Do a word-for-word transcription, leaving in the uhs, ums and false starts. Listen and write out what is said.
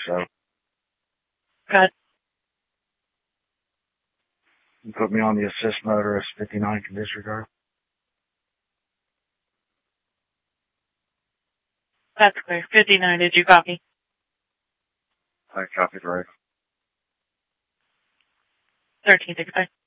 so. Got it. You put me on the assist motorist, fifty-nine can disregard. That's clear. fifty-nine, did you copy? I copied right. thirteen, expect.